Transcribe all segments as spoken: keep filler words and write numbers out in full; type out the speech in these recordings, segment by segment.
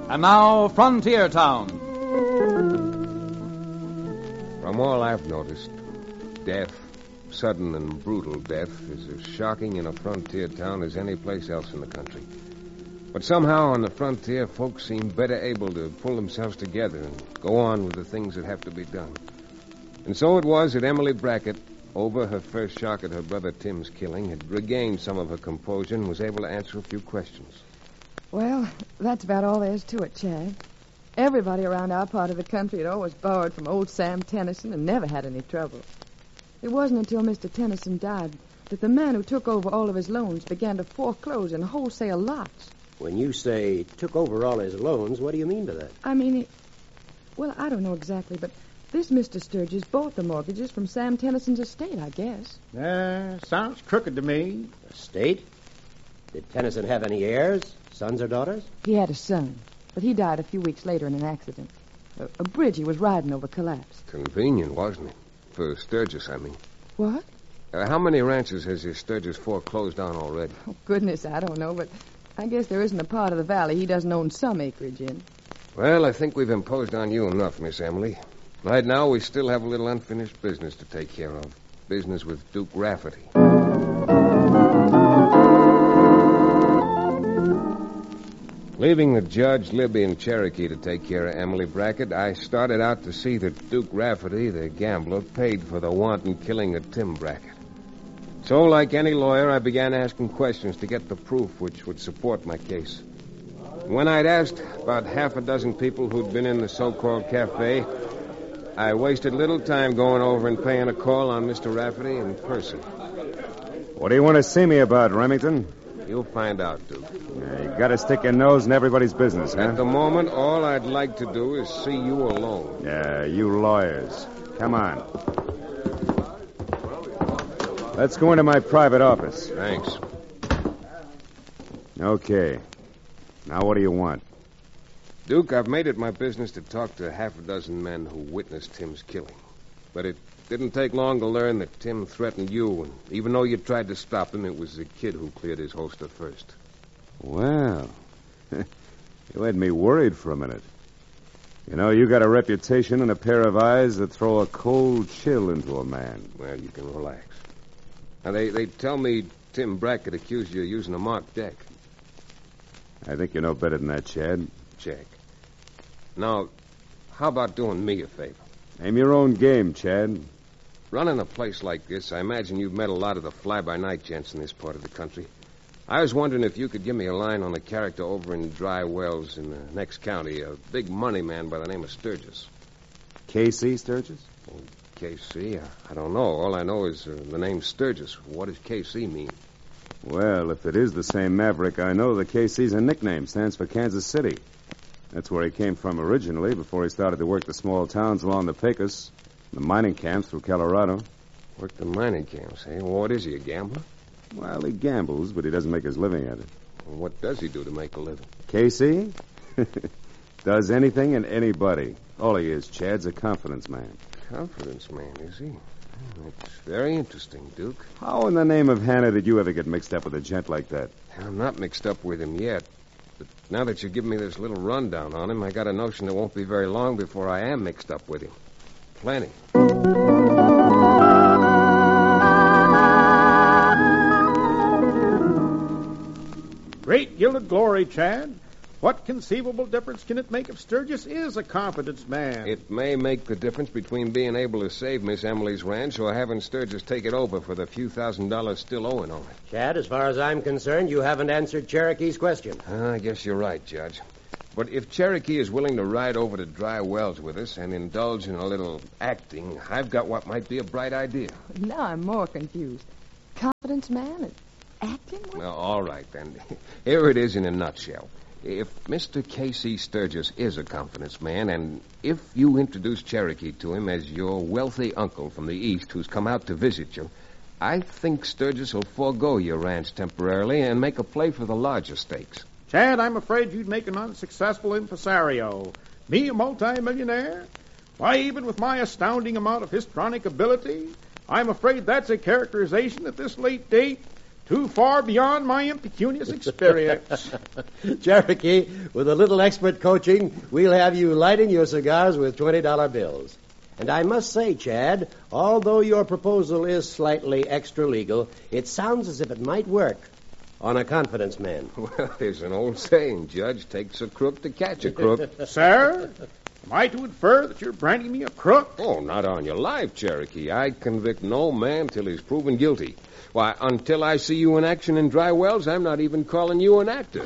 And now, Frontier Town. From all I've noticed, death, sudden and brutal death, is as shocking in a frontier town as any place else in the country. But somehow on the frontier, folks seem better able to pull themselves together and go on with the things that have to be done. And so it was that Emily Brackett, over her first shock at her brother Tim's killing, had regained some of her composure and was able to answer a few questions. Well, that's about all there is to it, Chad. Everybody around our part of the country had always borrowed from old Sam Tennyson and never had any trouble. It wasn't until Mister Tennyson died that the man who took over all of his loans began to foreclose in wholesale lots. When you say took over all his loans, what do you mean by that? I mean, it, well, I don't know exactly, but this Mister Sturgis bought the mortgages from Sam Tennyson's estate, I guess. Uh, sounds crooked to me. Estate? Did Tennyson have any heirs, sons or daughters? He had a son, but he died a few weeks later in an accident. A, a bridge he was riding over collapsed. Convenient, wasn't it? For Sturgis, I mean. What? Uh, how many ranches has your Sturgis foreclosed on already? Oh, goodness, I don't know, but I guess there isn't a part of the valley he doesn't own some acreage in. Well, I think we've imposed on you enough, Miss Emily. Right now, we still have a little unfinished business to take care of. Business with Duke Rafferty. Leaving the judge, Libby, and Cherokee to take care of Emily Brackett, I started out to see that Duke Rafferty, the gambler, paid for the wanton killing of Tim Brackett. So, like any lawyer, I began asking questions to get the proof which would support my case. When I'd asked about half a dozen people who'd been in the so-called cafe, I wasted little time going over and paying a call on Mister Rafferty in person. What do you want to see me about, Remington? You'll find out, Duke. Yeah, you gotta stick your nose in everybody's business, huh? At the moment, all I'd like to do is see you alone. Yeah, you lawyers. Come on. Let's go into my private office. Thanks. Okay. Now what do you want? Duke, I've made it my business to talk to half a dozen men who witnessed Tim's killing. But it didn't take long to learn that Tim threatened you, and even though you tried to stop him, it was the kid who cleared his holster first. Well, you had me worried for a minute. You know, you got a reputation and a pair of eyes that throw a cold chill into a man. Well, you can relax. Now, they, they tell me Tim Brackett accused you of using a marked deck. I think you know better than that, Chad. Check. Now, how about doing me a favor? Name your own game, Chad. Running a place like this, I imagine you've met a lot of the fly-by-night gents in this part of the country. I was wondering if you could give me a line on a character over in Dry Wells in the next county, a big money man by the name of Sturgis. K C Sturgis? Oh, K C? I, I don't know. All I know is uh, the name Sturgis. What does K C mean? Well, if it is the same Maverick I know, the K C's a nickname. Stands for Kansas City. That's where he came from originally before he started to work the small towns along the Pecos, the mining camps through Colorado. Worked the mining camps, eh? Well, what is he, a gambler? Well, he gambles, but he doesn't make his living at it. Well, what does he do to make a living? K C? Does anything and anybody. All he is, Chad's a confidence man. Confidence man, is he? That's very interesting, Duke. How in the name of Hannah did you ever get mixed up with a gent like that? I'm not mixed up with him yet. But now that you've given me this little rundown on him, I got a notion it won't be very long before I am mixed up with him. Plenty. Great gilded glory, Chad. What conceivable difference can it make if Sturgis is a confidence man? It may make the difference between being able to save Miss Emily's ranch or having Sturgis take it over for the few thousand dollars still owing on it. Chad, as far as I'm concerned, you haven't answered Cherokee's question. Uh, I guess you're right, Judge. But if Cherokee is willing to ride over to Dry Wells with us and indulge in a little acting, I've got what might be a bright idea. Now I'm more confused. Confidence man and acting? What? Well, all right, then. Here it is in a nutshell. If Mister K C Sturgis is a confidence man, and if you introduce Cherokee to him as your wealthy uncle from the East who's come out to visit you, I think Sturgis will forego your ranch temporarily and make a play for the larger stakes. Chad, I'm afraid you'd make an unsuccessful impresario. Me, a multimillionaire? Why, even with my astounding amount of histrionic ability, I'm afraid that's a characterization at this late date Too far beyond my impecunious experience. Cherokee, with a little expert coaching, we'll have you lighting your cigars with twenty dollar bills. And I must say, Chad, although your proposal is slightly extra legal, it sounds as if it might work on a confidence man. Well, there's an old saying, Judge, takes a crook to catch a crook. Sir, am I to infer that you're branding me a crook? Oh, not on your life, Cherokee. I convict no man till he's proven guilty. Why, until I see you in action in Dry Wells, I'm not even calling you an actor.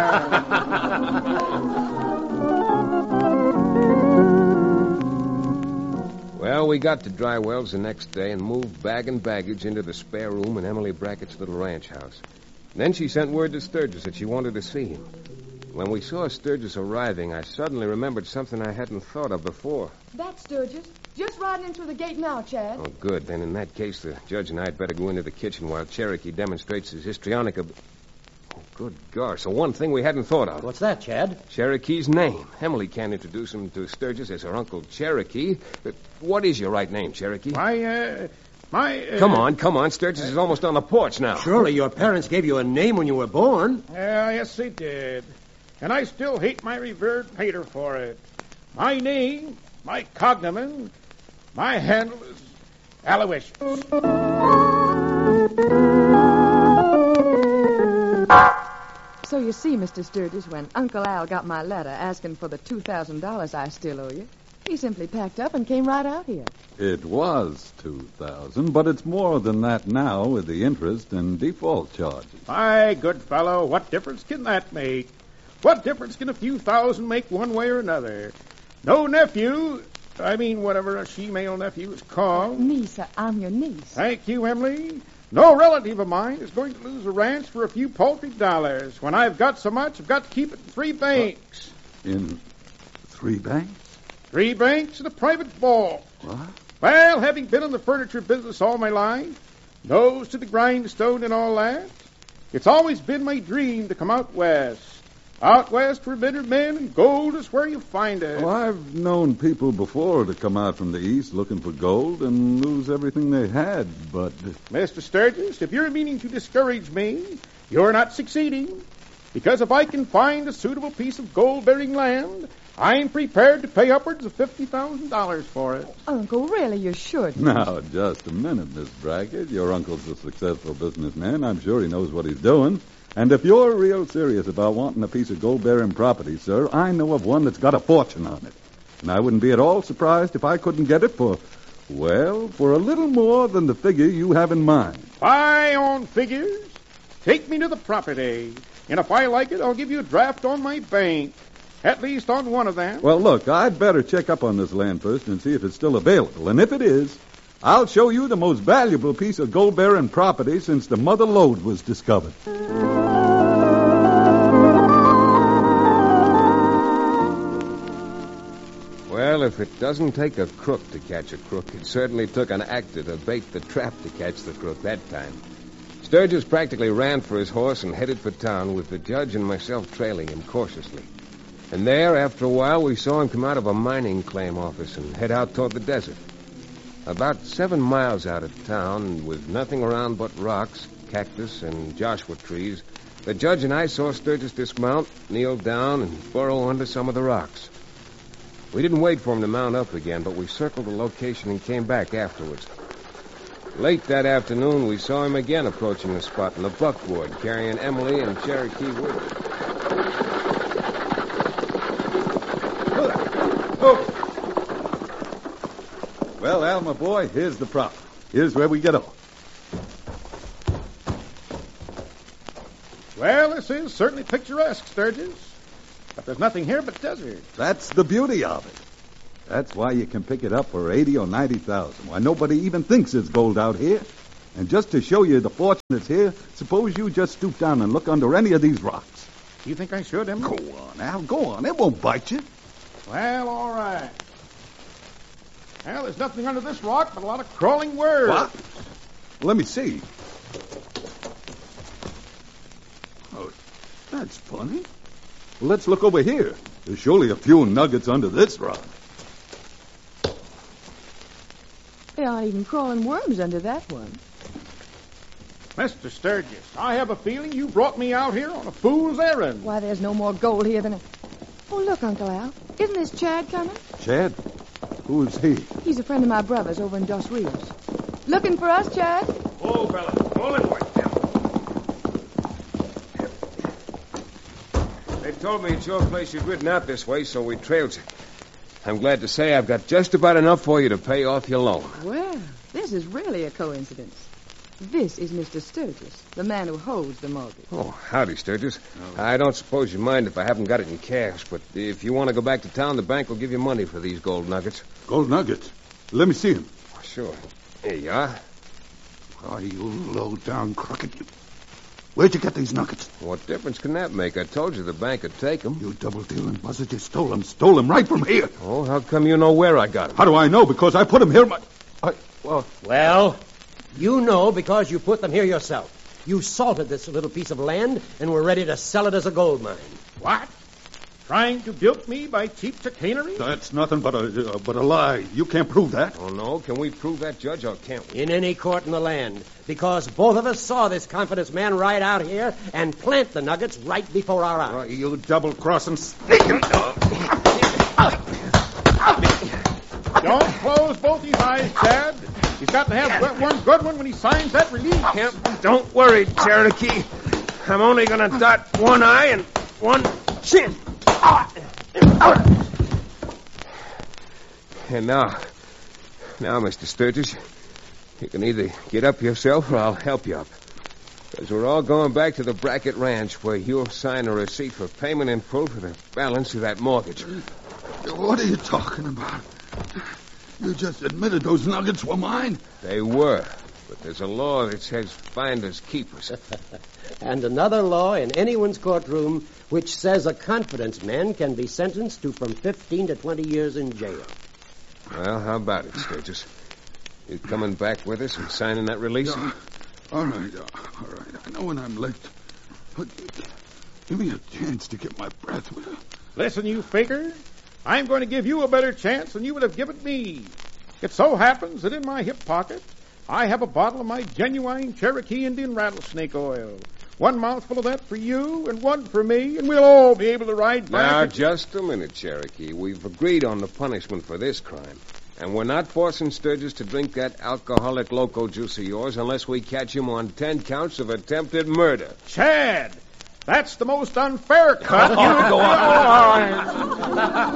Well, we got to Dry Wells the next day and moved bag and baggage into the spare room in Emily Brackett's little ranch house. Then she sent word to Sturgis that she wanted to see him. When we saw Sturgis arriving, I suddenly remembered something I hadn't thought of before. That's Sturgis. Just riding in through the gate now, Chad. Oh, good. Then in that case, the judge and I had better go into the kitchen while Cherokee demonstrates his histrionic... Ab- oh, good gosh. So one thing we hadn't thought of. What's that, Chad? Cherokee's name. Emily can't introduce him to Sturgis as her Uncle Cherokee. But what is your right name, Cherokee? My, uh... My, uh... Come on, come on. Sturgis is almost on the porch now. Surely your parents gave you a name when you were born. Yeah, yes, they did. And I still hate my revered pater for it. My name, my cognomen, my handle is Aloysius. So you see, Mister Sturgis, when Uncle Al got my letter asking for the two thousand dollars I still owe you, he simply packed up and came right out here. It was two thousand, but it's more than that now with the interest and default charges. My good fellow, what difference can that make? What difference can a few thousand make one way or another? No nephew, I mean whatever a she-male nephew is called. Niece, I'm your niece. Thank you, Emily. No relative of mine is going to lose a ranch for a few paltry dollars. When I've got so much, I've got to keep it in three banks. In three banks? Three banks and a private vault. What? Well, having been in the furniture business all my life, nose to the grindstone and all that, it's always been my dream to come out west. Out west where men are men and gold is where you find it. Well, I've known people before to come out from the east looking for gold and lose everything they had, but... Mister Sturgis, if you're meaning to discourage me, you're not succeeding. Because if I can find a suitable piece of gold-bearing land, I'm prepared to pay upwards of fifty thousand dollars for it. Uncle, really, you should. Now, just a minute, Miss Brackett. Your uncle's a successful businessman. I'm sure he knows what he's doing. And if you're real serious about wanting a piece of gold-bearing property, sir, I know of one that's got a fortune on it. And I wouldn't be at all surprised if I couldn't get it for, well, for a little more than the figure you have in mind. Buy on figures. Take me to the property. And if I like it, I'll give you a draft on my bank. At least on one of them. Well, look, I'd better check up on this land first and see if it's still available. And if it is, I'll show you the most valuable piece of gold-bearing property since the mother lode was discovered. Well, if it doesn't take a crook to catch a crook, it certainly took an actor to bait the trap to catch the crook that time. Sturgis practically ran for his horse and headed for town with the judge and myself trailing him cautiously. And there, after a while, we saw him come out of a mining claim office and head out toward the desert. About seven miles out of town, with nothing around but rocks, cactus, and Joshua trees, the judge and I saw Sturgis dismount, kneel down, and burrow under some of the rocks. We didn't wait for him to mount up again, but we circled the location and came back afterwards. Late that afternoon, we saw him again approaching the spot in the buckboard, carrying Emily and Cherokee with him. Well, Al, my boy, here's the prop. Here's where we get off. Well, this is certainly picturesque, Sturgis. But there's nothing here but desert. That's the beauty of it. That's why you can pick it up for eighty or ninety thousand. Why nobody even thinks it's gold out here. And just to show you the fortune that's here, suppose you just stoop down and look under any of these rocks. You think I should, Emily? Go on, Al, go on. It won't bite you. Well, all right. Well, there's nothing under this rock but a lot of crawling worms. What? Let me see. Oh, that's funny. Well, let's look over here. There's surely a few nuggets under this rock. There aren't even crawling worms under that one. Mister Sturgis, I have a feeling you brought me out here on a fool's errand. Why, there's no more gold here than a... Oh, look, Uncle Al. Isn't this Chad coming? Chad? Who is he? He's a friend of my brother's over in Dos Rios. Looking for us, Chad? Oh, fella, pull it quick now. They told me at your place you'd ridden out this way, so we trailed you. I'm glad to say I've got just about enough for you to pay off your loan. Well, this is really a coincidence. This is Mister Sturgis, the man who holds the mortgage. Oh, howdy, Sturgis. Oh. I don't suppose you mind if I haven't got it in cash, but if you want to go back to town, the bank will give you money for these gold nuggets. Gold nuggets? Let me see them. Sure. Here you are. Oh, you low-down crooked. Where'd you get these nuggets? What difference can that make? I told you the bank would take them. You double-dealing buzzard. You stole them. Stole them right from here. Oh, how come you know where I got them? How do I know? Because I put them here. My... I... Well... Well... You know because you put them here yourself. You salted this little piece of land and were ready to sell it as a gold mine. What? Trying to bilk me by cheap chicanery? That's nothing but a uh, but a lie. You can't prove that. Oh, no? Can we prove that, Judge, or can't we? In any court in the land. Because both of us saw this confidence man ride out here and plant the nuggets right before our eyes. Oh, you double-crossing, sneaking... Don't close both his eyes, Chad. He's got to have one good one when he signs that release. Can't, don't worry, Cherokee. I'm only going to dot one eye and one chin. And now, now, Mister Sturgis, you can either get up yourself or I'll help you up. Because we're all going back to the Brackett Ranch where you'll sign a receipt for payment in full for the balance of that mortgage. What are you talking about? You just admitted those nuggets were mine. They were, but there's a law that says finders keepers. And another law in anyone's courtroom which says a confidence man can be sentenced to from fifteen to twenty years in jail. Well, how about it, Sturgis? You coming back with us and signing that release? Yeah. All right, uh, all right. I know when I'm late. But give me a chance to get my breath with her. Listen, you faker. I'm going to give you a better chance than you would have given me. It so happens that in my hip pocket, I have a bottle of my genuine Cherokee Indian rattlesnake oil. One mouthful of that for you and one for me, and we'll all be able to ride back. Now, just a minute, Cherokee. We've agreed on the punishment for this crime. And we're not forcing Sturgis to drink that alcoholic loco juice of yours unless we catch him on ten counts of attempted murder. Chad! That's the most unfair cut. Oh, go on.